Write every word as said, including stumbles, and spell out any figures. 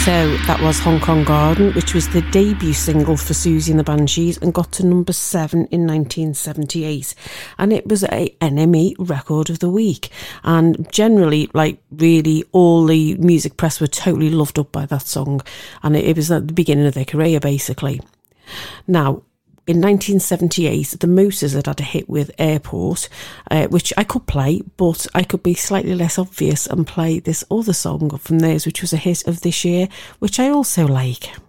So that was Hong Kong Garden, which was the debut single for Susie and the Banshees and got to number seven in nineteen seventy-eight. And it was a N M E Record of the Week. And generally, like, really, all the music press were totally loved up by that song. And it, it was at the beginning of their career, basically. Now, in nineteen seventy-eight, the Mousers had had a hit with Airport, uh, which I could play, but I could be slightly less obvious and play this other song from theirs, which was a hit of this year, which I also like.